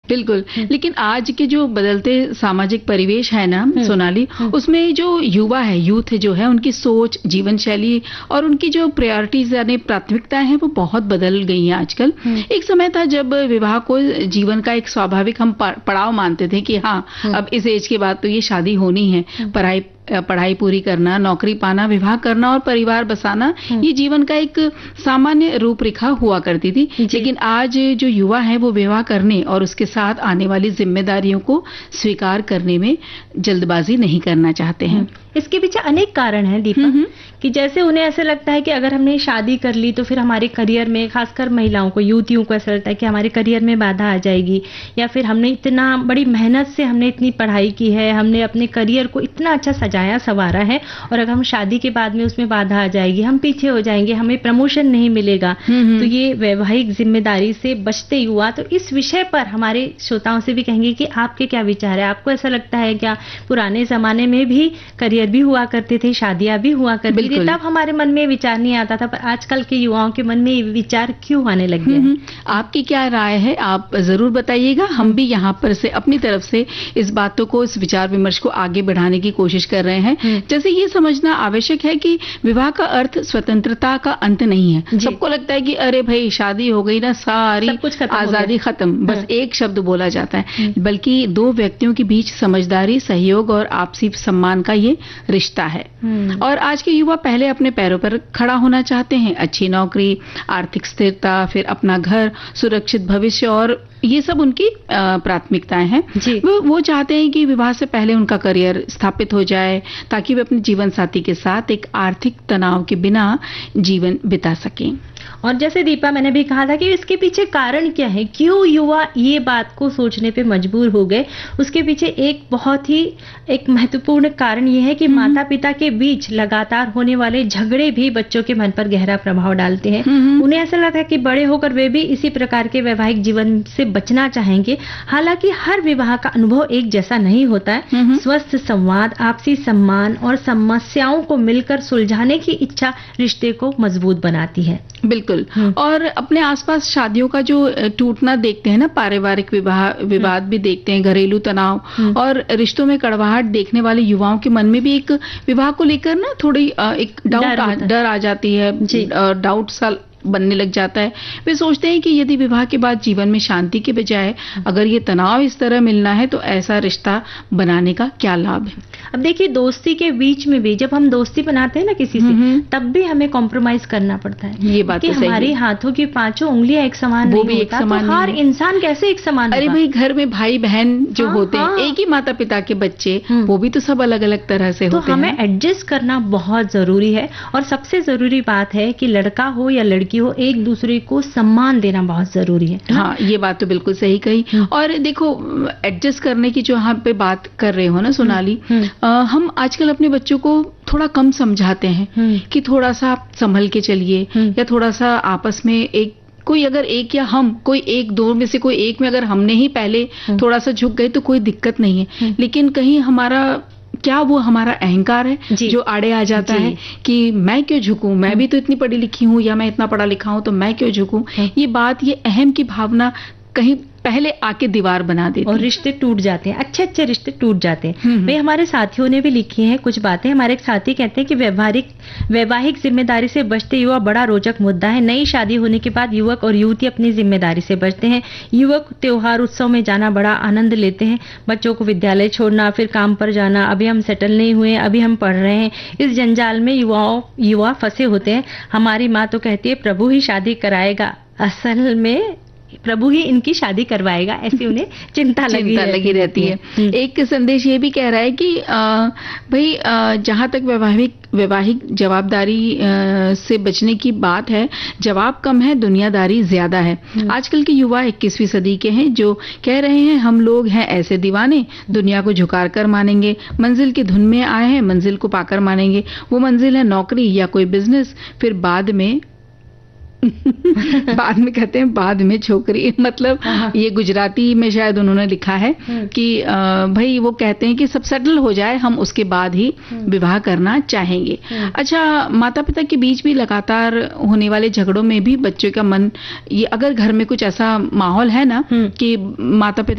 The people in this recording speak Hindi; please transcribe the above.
बिल्कुल। लेकिन आज के जो बदलते सामाजिक परिवेश है ना सोनाली, उसमें जो युवा है, यूथ जो है, उनकी सोच, जीवन शैली और उनकी जो प्रायोरिटीज यानी प्राथमिकताएं हैं वो बहुत बदल गई हैं आजकल। एक समय था जब विवाह को जीवन का एक स्वाभाविक हम पड़ाव मानते थे कि हाँ, अब इस एज के बाद तो ये शादी होनी है। पढ़ाई पूरी करना, नौकरी पाना, विवाह करना और परिवार बसाना, ये जीवन का एक सामान्य रूपरेखा हुआ करती थी। लेकिन आज जो युवा है वो विवाह करने और उसके साथ आने वाली जिम्मेदारियों को स्वीकार करने में जल्दबाजी नहीं करना चाहते हैं। इसके पीछे अनेक कारण हैं दीपा, कि जैसे उन्हें ऐसा लगता है कि अगर हमने शादी कर ली तो फिर हमारे करियर में, खासकर महिलाओं को, युवतियों को ऐसा लगता है कि हमारे करियर में बाधा आ जाएगी, या फिर हमने इतना बड़ी मेहनत से हमने इतनी पढ़ाई की है, हमने अपने करियर को इतना अच्छा सजाया संवारा है, और अगर हम शादी के बाद में उसमें बाधा आ जाएगी, हम पीछे हो जाएंगे, हमें प्रमोशन नहीं मिलेगा। तो ये वैवाहिक जिम्मेदारी से बचते युवा, तो इस विषय पर हमारे श्रोताओं से भी कहेंगे कि आपके क्या विचार है? आपको ऐसा लगता है क्या पुराने जमाने में भी करियर भी हुआ करते थे, शादियां भी हुआ करती थी, तब हमारे मन में विचार नहीं आता था, पर आजकल के युवाओं के मन में ये विचार क्यों आने लग गए? आपकी क्या राय है? आप जरूर बताइएगा। हम भी यहाँ पर से अपनी तरफ से इस बातों को, इस विचार विमर्श को आगे बढ़ाने की कोशिश कर रहे हैं। जैसे ये समझना आवश्यक है कि विवाह का अर्थ स्वतंत्रता का अंत नहीं है। सबको लगता है कि अरे भाई शादी हो गई ना, सारी आजादी खत्म, बस एक शब्द बोला जाता है। बल्कि दो व्यक्तियों के बीच समझदारी, सहयोग और आपसी सम्मान का ये रिश्ता है। और आज के युवा पहले अपने पैरों पर खड़ा होना चाहते हैं। अच्छी नौकरी, आर्थिक स्थिरता, फिर अपना घर, सुरक्षित भविष्य, और ये सब उनकी प्राथमिकताएं हैं। वो चाहते हैं कि विवाह से पहले उनका करियर स्थापित हो जाए, ताकि वे अपने जीवन साथी के साथ एक आर्थिक तनाव के बिना जीवन बिता सकें। और जैसे दीपा, मैंने भी कहा था कि इसके पीछे कारण क्या है, क्यों युवा ये बात को सोचने पे मजबूर हो गए? उसके पीछे एक बहुत ही महत्वपूर्ण कारण ये है कि माता पिता के बीच लगातार होने वाले झगड़े भी बच्चों के मन पर गहरा प्रभाव डालते हैं। उन्हें ऐसा लगता है कि बड़े होकर वे भी इसी प्रकार के वैवाहिक जीवन से बचना चाहेंगे। हालांकि हर विवाह का अनुभव एक जैसा नहीं होता है। स्वस्थ संवाद, आपसी सम्मान और समस्याओं को मिलकर सुलझाने की इच्छा रिश्ते को मजबूत बनाती है। बिल्कुल। और अपने आसपास शादियों का जो टूटना देखते हैं ना, पारिवारिक विवाद भी देखते हैं, घरेलू तनाव और रिश्तों में कड़वाहट देखने वाले युवाओं के मन में भी एक विवाह को लेकर ना थोड़ी एक डर आ जाती है, डाउट सा बनने लग जाता है। वे सोचते हैं कि यदि विवाह के बाद जीवन में शांति के बजाय अगर ये तनाव इस तरह मिलना है तो ऐसा रिश्ता बनाने का क्या लाभ है? अब देखिए, दोस्ती के बीच में भी जब हम दोस्ती बनाते हैं ना किसी से, तब भी हमें कॉम्प्रोमाइज करना पड़ता है। ये बात तो सही है। हमारी हाथों की पांचों उंगलियां एक समान वो नहीं भी एक समान तो हर इंसान कैसे एक समान? अरे भाई, घर में भाई बहन जो होते हैं, एक ही माता पिता के बच्चे, वो भी तो सब अलग अलग तरह से होते हैं। तो हमें एडजस्ट करना बहुत जरूरी है। और सबसे जरूरी बात है कि लड़का हो या लड़की हो, एक दूसरे को सम्मान देना बहुत जरूरी है। हाँ, ये बात तो बिल्कुल सही कही। और देखो, एडजस्ट करने की जो हम पे बात कर रहे हो ना सोनाली, हम आजकल अपने बच्चों को थोड़ा कम समझाते हैं कि थोड़ा सा संभल के चलिए, या थोड़ा सा आपस में कोई अगर एक या हम कोई एक दो में से कोई एक में अगर हमने ही पहले थोड़ा सा झुक गए तो कोई दिक्कत नहीं है। लेकिन कहीं वो हमारा अहंकार है जो आड़े आ जाता है कि मैं क्यों झुकूं, मैं भी तो इतनी पढ़ी लिखी हूं, या मैं इतना पढ़ा लिखा हूं, तो मैं क्यों झुकूं? ये बात, ये अहम की भावना कहीं पहले आके दीवार बना देती और रिश्ते टूट जाते हैं, अच्छे रिश्ते टूट जाते हैं। वे हमारे साथियों ने भी लिखी हैं कुछ बातें। हमारे एक साथी कहते हैं कि वैवाहिक जिम्मेदारी से बचते युवा बड़ा रोचक मुद्दा है। नई शादी होने के बाद युवक और युवती अपनी जिम्मेदारी से बचते हैं। युवक त्योहार उत्सव में जाना बड़ा आनंद लेते हैं, बच्चों को विद्यालय छोड़ना, फिर काम पर जाना, अभी हम सेटल नहीं हुए, अभी हम पढ़ रहे हैं, इस जंजाल में युवा फंसे होते हैं। हमारी माँ तो कहती है प्रभु ही शादी कराएगा, असल में प्रभु ही इनकी शादी करवाएगा, ऐसी उन्हें चिंता लगी रहती है। एक संदेश ये भी कह रहा है कि भाई, जहां तक वैवाहिक जवाबदारी से बचने की बात है, जवाब कम है, दुनियादारी ज्यादा है। आजकल के युवा 21वीं सदी के हैं, जो कह रहे हैं हम लोग हैं ऐसे दीवाने, दुनिया को झुकार कर मानेंगे, मंजिल की धुन में आए हैं, मंजिल को पाकर मानेंगे। वो मंजिल है नौकरी या कोई बिजनेस, फिर बाद में कहते हैं बाद में छोकरी। मतलब ये गुजराती में शायद उन्होंने लिखा है कि भाई वो कहते हैं कि सब सेटल हो जाए, हम उसके बाद ही विवाह करना चाहेंगे। अच्छा, माता पिता के बीच भी लगातार होने वाले झगड़ों में भी बच्चों का मन, ये अगर घर में कुछ ऐसा माहौल है ना कि माता पिता